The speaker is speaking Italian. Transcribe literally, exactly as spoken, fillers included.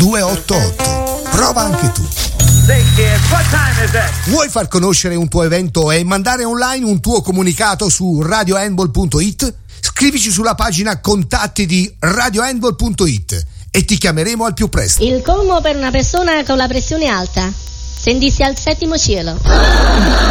due otto otto. Prova anche tu. Vuoi far conoscere un tuo evento e mandare online un tuo comunicato su radio handball punto it? Scrivici sulla pagina contatti di radio handball punto it e ti chiameremo al più presto. Il colmo per una persona con la pressione alta: sentirsi al settimo cielo.